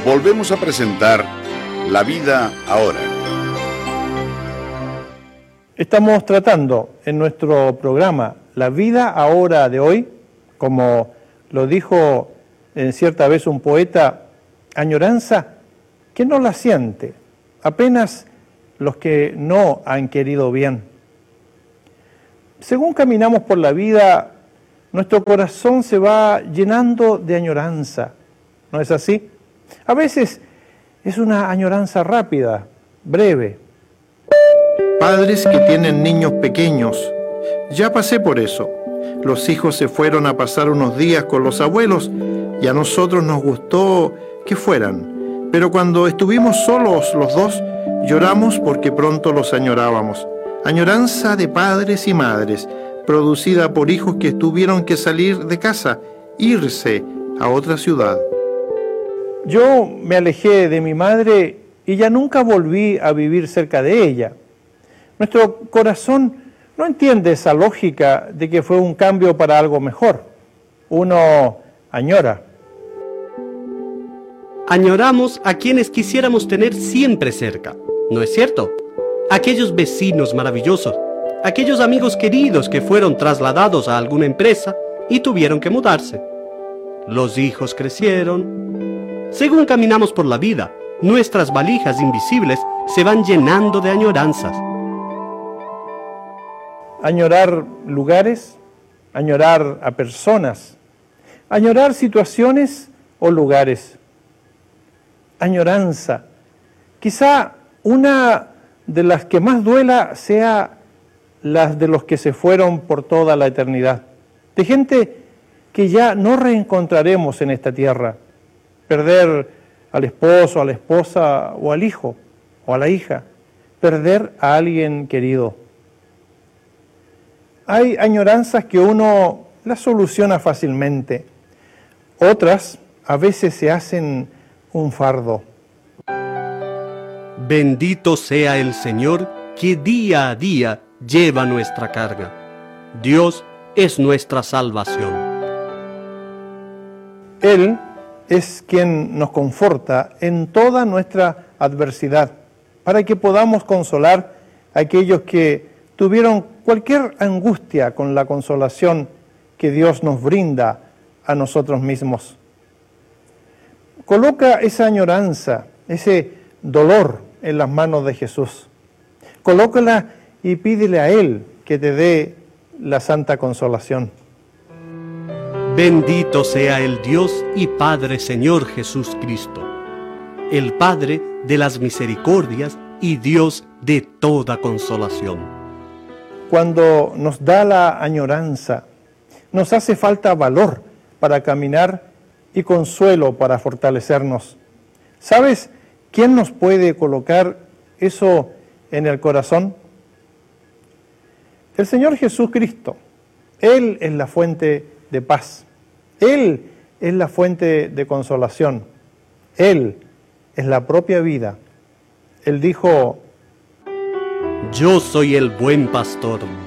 volvemos a presentar La Vida Ahora. Estamos tratando en nuestro programa La Vida Ahora de hoy, como lo dijo en cierta vez un poeta, añoranza que no la siente, apenas los que no han querido bien. Según caminamos por la vida, nuestro corazón se va llenando de añoranza, ¿no es así? A veces es una añoranza rápida, breve. Padres que tienen niños pequeños, ya pasé por eso. Los hijos se fueron a pasar unos días con los abuelos y a nosotros nos gustó que fueran. Pero cuando estuvimos solos los dos, lloramos porque pronto los añorábamos. Añoranza de padres y madres, producida por hijos que tuvieron que salir de casa, irse a otra ciudad. Yo me alejé de mi madre y ya nunca volví a vivir cerca de ella. Nuestro corazón no entiende esa lógica de que fue un cambio para algo mejor. Uno añora. Añoramos a quienes quisiéramos tener siempre cerca, ¿no es cierto? Aquellos vecinos maravillosos, aquellos amigos queridos que fueron trasladados a alguna empresa y tuvieron que mudarse. Los hijos crecieron. Según caminamos por la vida, nuestras valijas invisibles se van llenando de añoranzas. Añorar lugares, añorar a personas, añorar situaciones o lugares. Añoranza. Quizá una de las que más duela sea las de los que se fueron por toda la eternidad. De gente que ya no reencontraremos en esta tierra. Perder al esposo, a la esposa o al hijo o a la hija. Perder a alguien querido. Hay añoranzas que uno las soluciona fácilmente. Otras a veces se hacen un fardo. Bendito sea el Señor que día a día lleva nuestra carga. Dios es nuestra salvación. Él es quien nos conforta en toda nuestra adversidad, para que podamos consolar a aquellos que tuvieron cualquier angustia con la consolación que Dios nos brinda a nosotros mismos. Coloca esa añoranza, ese dolor en las manos de Jesús. Colócala y pídele a Él que te dé la santa consolación. Bendito sea el Dios y Padre Señor Jesús Cristo, el Padre de las misericordias y Dios de toda consolación. Cuando nos da la añoranza, nos hace falta valor para caminar y consuelo para fortalecernos. ¿Sabes quién nos puede colocar eso en el corazón? El Señor Jesús Cristo. Él es la fuente de paz. Él es la fuente de consolación. Él es la propia vida. Él dijo: Yo soy el buen pastor.